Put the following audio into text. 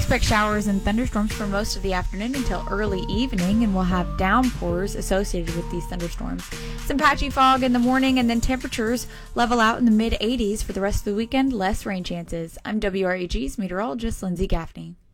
expect showers and thunderstorms for most of the afternoon until early evening, and we'll have downpours associated with these thunderstorms. Some patchy fog in the morning, and then temperatures level out in the mid-80s for the rest of the weekend. Less rain chances. I'm WREG's meteorologist Lindsay Gaffney.